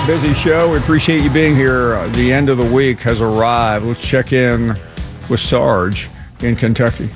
Busy show. We appreciate you being here. The end of the week has arrived. Let's check in with Sarge in Kentucky.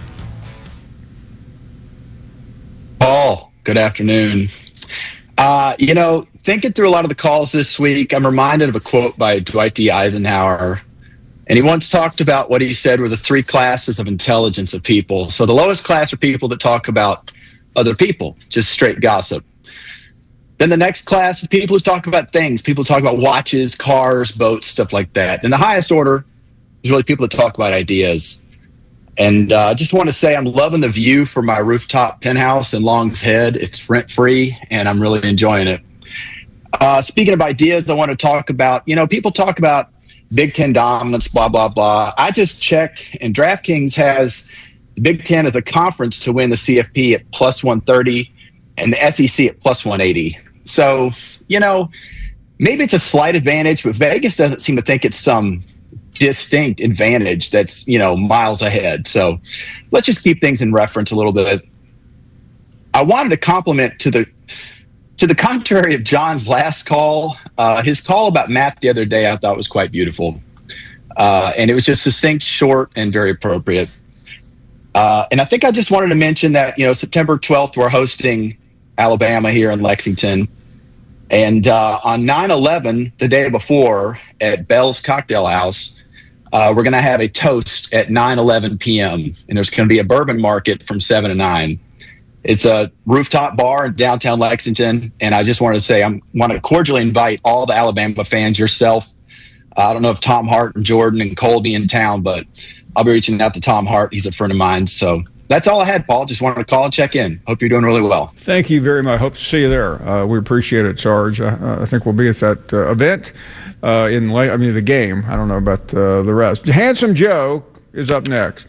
Paul, good afternoon. Thinking through a lot of the calls this week, I'm reminded of a quote by Dwight D. Eisenhower. And he once talked about what he said were the three classes of intelligence of people. So the lowest class are people that talk about other people, just straight gossip. Then the next class is people who talk about things. People talk about watches, cars, boats, stuff like that. And the highest order is really people that talk about ideas. And I just want to say I'm loving the view from my rooftop penthouse in Long's Head. It's rent-free, and I'm really enjoying it. Speaking of ideas, I want to talk about, people talk about Big Ten dominance, blah, blah, blah. I just checked, and DraftKings has the Big Ten as a conference to win the CFP at plus 130 and the SEC at plus 180. So, maybe it's a slight advantage, but Vegas doesn't seem to think it's some distinct advantage that's, miles ahead. So let's just keep things in reference a little bit. I wanted to compliment to the contrary of John's last call, his call about Matt the other day I thought was quite beautiful. And it was just succinct, short, and very appropriate. And I think I just wanted to mention that, September 12th, we're hosting Alabama here in Lexington. And on 9/11, the day before, at Bell's Cocktail House, we're going to have a toast at 9:11 p.m. And there's going to be a bourbon market from 7 to 9. It's a rooftop bar in downtown Lexington. And I just wanted to say I want to cordially invite all the Alabama fans, yourself. I don't know if Tom Hart and Jordan and Cole be in town, but I'll be reaching out to Tom Hart. He's a friend of mine. So that's all I had, Paul. Just wanted to call and check in. Hope you're doing really well. Thank you very much. Hope to see you there. We appreciate it, Sarge. I think we'll be at that event the game. I don't know about the rest. Handsome Joe is up next.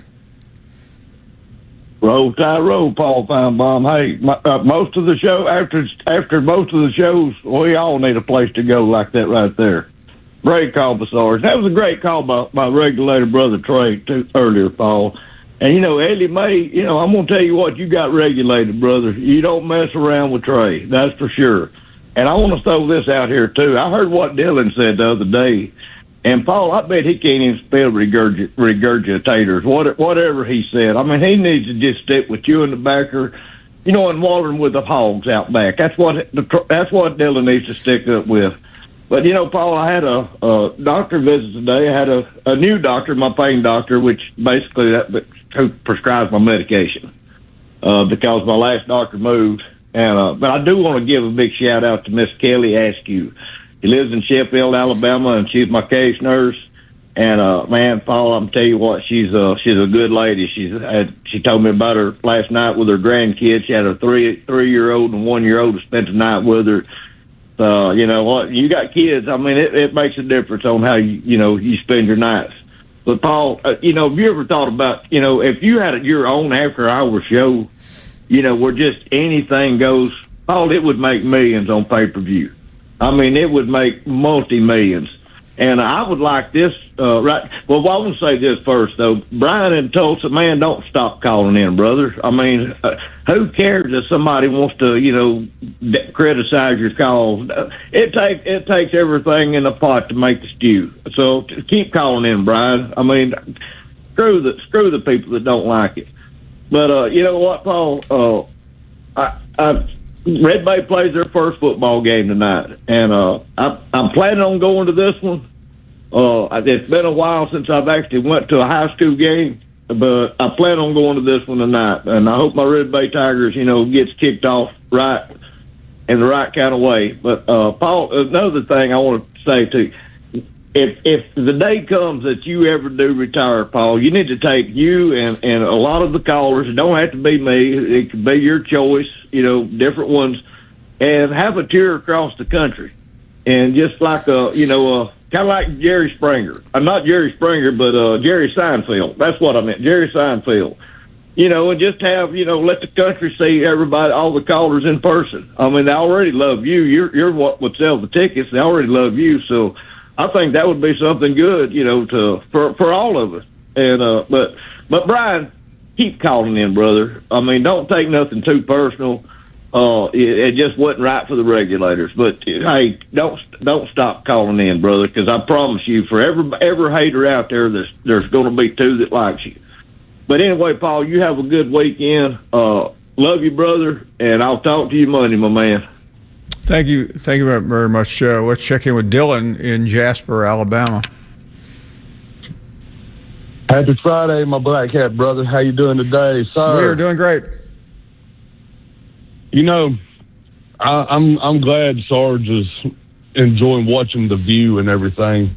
Roll Tide Roll, Paul Feinbaum. Hey, most of the show, after most of the shows, we all need a place to go like that right there. Great call by Sarge. That was a great call by regulator brother Trey earlier, Paul. And, Eddie May, I'm going to tell you what, you got regulated, brother. You don't mess around with Trey. That's for sure. And I want to throw this out here, too. I heard what Dylan said the other day. And, Paul, I bet he can't even spell regurgitators, whatever he said. I mean, he needs to just stick with you in the backer, and watering with the hogs out back. That's what Dylan needs to stick up with. But, Paul, I had a doctor visit today. I had a new doctor, my pain doctor, which basically who prescribes my medication because my last doctor moved. And but I do want to give a big shout out to Miss Kelly Askew. She lives in Sheffield, Alabama, and she's my case nurse. And man, Paul, I'm tell you what, she's a good lady. She told me about her last night with her grandkids. She had a 3-year-old and 1-year-old to spend the night with her. You know what? You got kids. I mean, it makes a difference on how you spend your nights. But Paul, have you ever thought about if you had your own after-hour show, where just anything goes, Paul, it would make millions on pay-per-view. I mean, it would make multi-millions. And I would like this, right? Well, I want to say this first, though. Brian in Tulsa, man, don't stop calling in, brother. I mean, who cares if somebody wants to, criticize your calls? It takes everything in the pot to make the stew. So keep calling in, Brian. I mean, screw the people that don't like it. But you know what, Paul? Red Bay plays their first football game tonight, and I'm planning on going to this one. It's been a while since I've actually went to a high school game, but I plan on going to this one tonight, and I hope my Red Bay Tigers, gets kicked off right in the right kind of way. But Paul, another thing I want to say to you. If the day comes that you ever do retire, Paul, you need to take you and a lot of the callers. It don't have to be me. It could be your choice, different ones, and have a tour across the country. And just like kind of like Jerry Springer. Not Jerry Springer, but Jerry Seinfeld. That's what I meant, Jerry Seinfeld. And just have, let the country see everybody, all the callers in person. I mean, they already love you. You're what would sell the tickets. They already love you, so I think that would be something good, for all of us. And but Brian, keep calling in, brother. I mean, don't take nothing too personal. It just wasn't right for the regulators. But hey, don't stop calling in, brother, because I promise you, for every hater out there, there's going to be two that likes you. But anyway, Paul, you have a good weekend. Love you, brother, and I'll talk to you Monday, my man. Thank you very much, Joe. Let's check in with Dylan in Jasper, Alabama. Happy Friday, my Black Hat brother. How you doing today, sir? We are doing great. You know, I'm glad Sarge is enjoying watching The View and everything.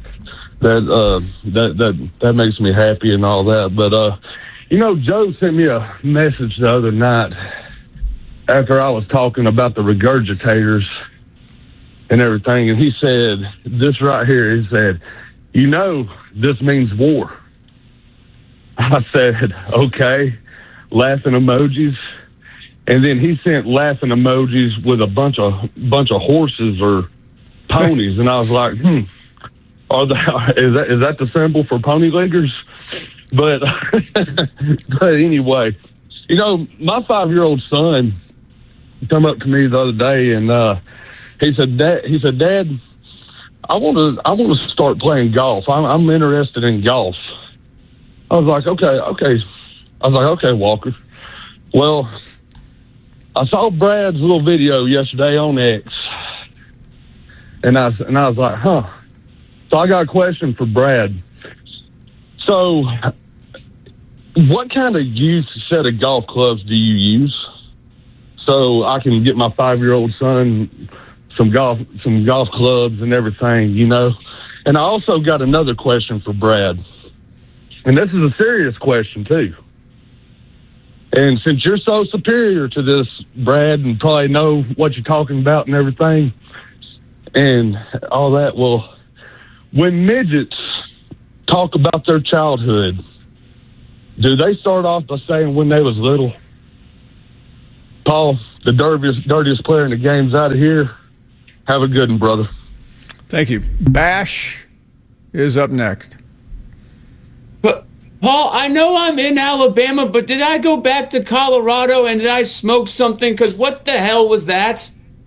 That makes me happy and all that. But you know, Joe sent me a message the other night after I was talking about the regurgitators and everything, and he said this right here. He said, "You know, this means war." I said, "Okay," laughing emojis. And then he sent laughing emojis with a bunch of horses or ponies, and I was like, is that the symbol for pony leaguers? But but anyway, you know, my 5-year-old son come up to me the other day, and he said, Dad, I want to start playing golf. I'm interested in golf. I was like, okay. I was like, okay, Walker. Well, I saw Brad's little video yesterday on X, and I was like, huh. So I got a question for Brad. So, what kind of youth set of golf clubs do you use so I can get my 5-year-old son some golf clubs and everything, you know? And I also got another question for Brad, and this is a serious question too. And since you're so superior to this, Brad, and probably know what you're talking about and everything and all that, well, when midgets talk about their childhood, do they start off by saying when they was little? Paul, the dirtiest player in the game's out of here. Have a good one, brother. Thank you. Bash is up next. But Paul, I know I'm in Alabama, but did I go back to Colorado and did I smoke something? Because what the hell was that?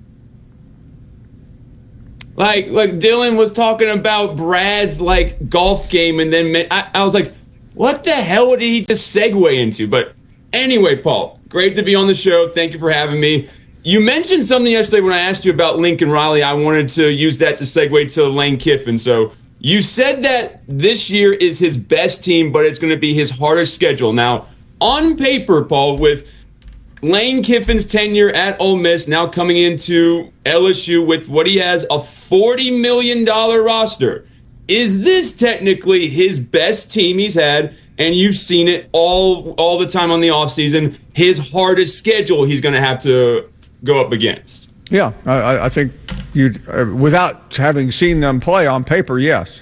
Like Dylan was talking about Brad's golf game, and then I was like, what the hell did he just segue into? But anyway, Paul, great to be on the show. Thank you for having me. You mentioned something yesterday when I asked you about Lincoln Riley. I wanted to use that to segue to Lane Kiffin. So you said that this year is his best team, but it's going to be his hardest schedule. Now, on paper, Paul, with Lane Kiffin's tenure at Ole Miss now coming into LSU with what he has, a $40 million roster, is this technically his best team he's had? And you've seen it all the time on the offseason, his hardest schedule he's going to have to go up against. Yeah, I think you, without having seen them play on paper, yes.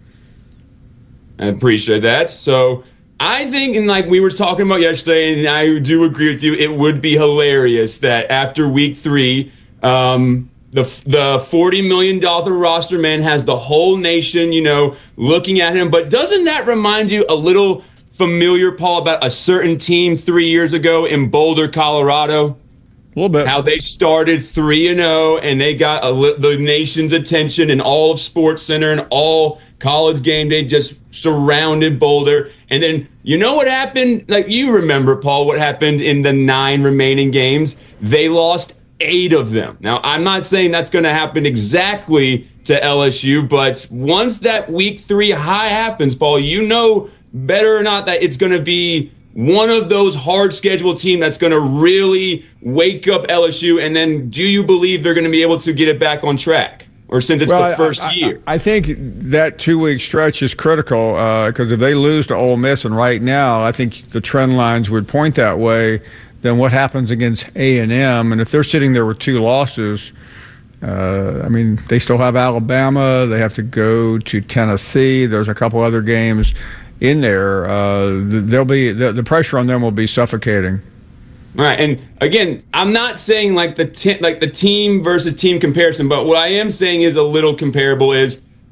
I appreciate that. So I think, and like we were talking about yesterday, and I do agree with you, it would be hilarious that after week 3, the $40 million roster man has the whole nation, looking at him. But doesn't that remind you a little familiar, Paul, about a certain team 3 years ago in Boulder, Colorado? A little bit. How they started 3-0 and they got the nation's attention and all of Sports Center and all College Game Day just surrounded Boulder. And then you know what happened? Like you remember, Paul, what happened in the 9 remaining games? They lost 8 of them. Now, I'm not saying that's going to happen exactly to LSU, but once that week 3 high happens, Paul, you know better or not that it's going to be one of those hard scheduled teams that's going to really wake up LSU. And then do you believe they're going to be able to get it back on track? Or since it's the first year? I think that 2-week stretch is critical because if they lose to Ole Miss, and right now I think the trend lines would point that way, then what happens against A&M? And if they're sitting there with 2 losses, they still have Alabama. They have to go to Tennessee. There's a couple other games in there. There'll be the pressure on them will be suffocating. Right, and again, I'm not saying the team versus team comparison, but what I am saying is a little comparable is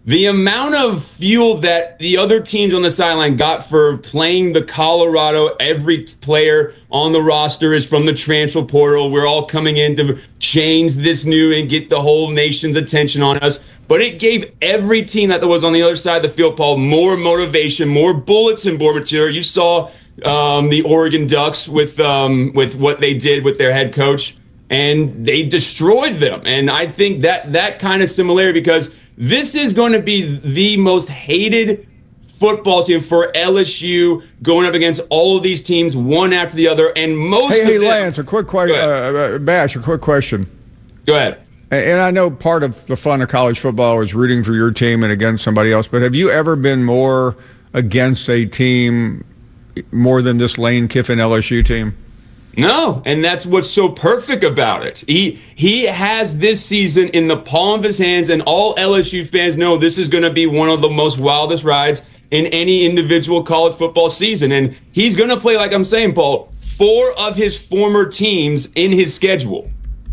the amount of fuel that the other teams on the sideline got for playing the Colorado, every player on the roster is from the transfer portal. We're all coming in to change this new and get the whole nation's attention on us. But it gave every team that was on the other side of the field, Paul, more motivation, more bulletin board material. You saw the Oregon Ducks with what they did with their head coach, and they destroyed them. And I think that kind of similarity, because this is going to be the most hated football team for LSU, going up against all of these teams one after the other. And most of them, Lance, a quick question. Bash, a quick question. Go ahead. And I know part of the fun of college football is rooting for your team and against somebody else, but have you ever been more against a team more than this Lane Kiffin LSU team? No, and that's what's so perfect about it. He has this season in the palm of his hands, and all LSU fans know this is going to be one of the most wildest rides in any individual college football season. And he's going to play, like I'm saying, Paul, 4 of his former teams in his schedule.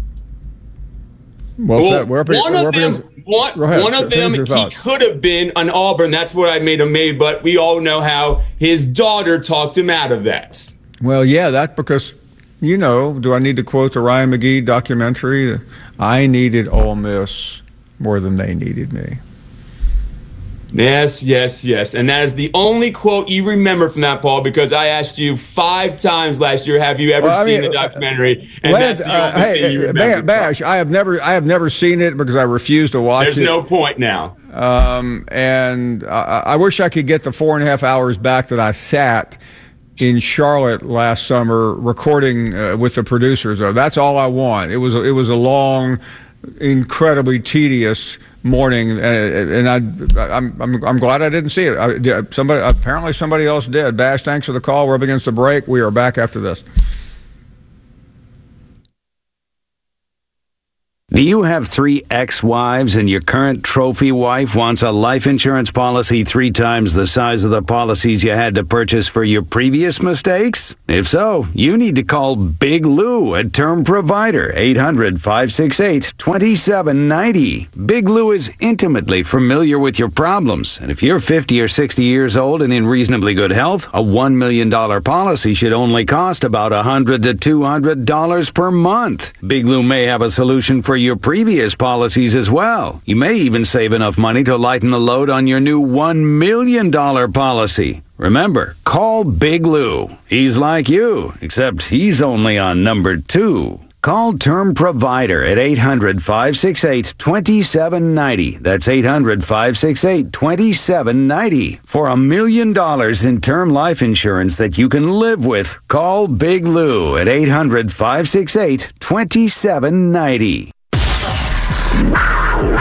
One of them, he could have been an Auburn. That's what I made him made, but we all know how his daughter talked him out of that. Well, yeah, that's because, do I need to quote the Ryan McGee documentary? I needed Ole Miss more than they needed me. Yes. And that is the only quote you remember from that, Paul, because I asked you 5 times last year, have you ever seen the documentary? And Lance, that's the only thing you remember. Bash, I have never seen it because I refuse to watch it. There's no point now. And I wish I could get the 4.5 hours back that I sat in Charlotte last summer recording with the producers. That's all I want. It was a long, incredibly tedious morning, and I'm glad I didn't see it. Apparently somebody else did. Bash, thanks for the call. We're up against the break. We are back after this. Do you have 3 ex-wives and your current trophy wife wants a life insurance policy 3 times the size of the policies you had to purchase for your previous mistakes? If so, you need to call Big Lou at Term Provider, 800-568-2790. Big Lou is intimately familiar with your problems, and if you're 50 or 60 years old and in reasonably good health, a $1 million policy should only cost about $100 to $200 per month. Big Lou may have a solution for your previous policies as well. You may even save enough money to lighten the load on your new $1 million policy. Remember, call Big Lou. He's like you, except he's only on number 2. Call Term Provider at 800-568-2790. That's 800-568-2790. For $1 million in term life insurance that you can live with, call Big Lou at 800-568-2790.